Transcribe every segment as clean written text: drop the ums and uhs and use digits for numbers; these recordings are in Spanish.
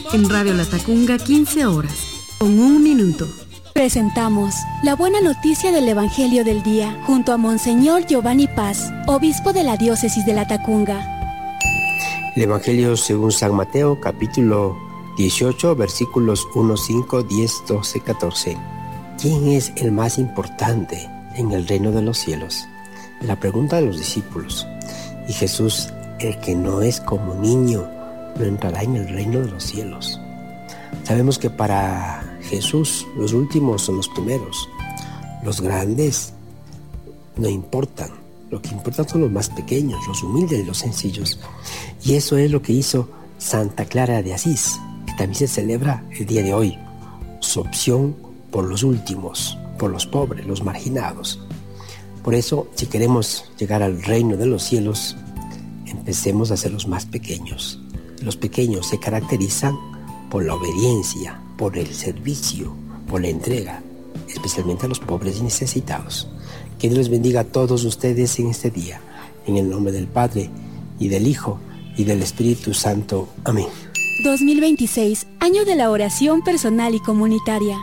En Radio Latacunga, 15 horas, con 1 minuto. Presentamos la buena noticia del Evangelio del Día, junto a Monseñor Giovanni Paz, obispo de la diócesis de Latacunga. El Evangelio según San Mateo, capítulo 18, versículos 1, 5, 10, 12, 14. ¿Quién es el más importante en el reino de los cielos? La pregunta de los discípulos. Y Jesús, el que no es como niño, no entrará en el reino de los cielos. Sabemos que para Jesús los últimos son los primeros. Los grandes no importan. Lo que importan son los más pequeños, los humildes y los sencillos. Y eso es lo que hizo Santa Clara de Asís, que también se celebra el día de hoy. Su opción por los últimos, por los pobres, los marginados. Por eso, si queremos llegar al reino de los cielos, empecemos a ser los más pequeños. Los pequeños se caracterizan por la obediencia, por el servicio, por la entrega, especialmente a los pobres y necesitados. Que Dios les bendiga a todos ustedes en este día, en el nombre del Padre, y del Hijo, y del Espíritu Santo. Amén. 2026, año de la oración personal y comunitaria.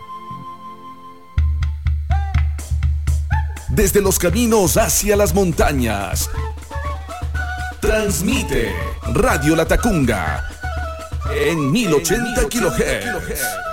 Desde los caminos hacia las montañas, transmite Radio Latacunga en 1080 kHz.